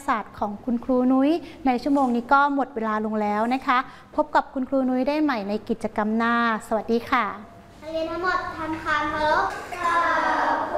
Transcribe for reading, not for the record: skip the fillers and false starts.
ศาสตร์ของคุณครูนุ้ยในชั่วโมงนี้ก็หมดเวลาลงแล้วนะคะพบกับคุณครูนุ้ยได้ใหม่ในกิจกรรมหน้าสวัสดีค่ะนักเรียนทั้งหมดทำความเคารพ